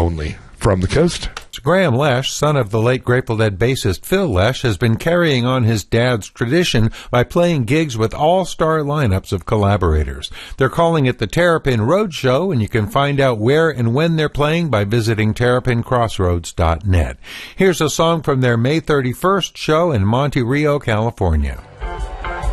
only from the coast. Graham Lesh, son of the late Grateful Dead bassist Phil Lesh, has been carrying on his dad's tradition by playing gigs with all-star lineups of collaborators. They're calling it the Terrapin Roadshow, and you can find out where and when they're playing by visiting terrapincrossroads.net. Here's a song from their May 31st show in Monte Rio, California.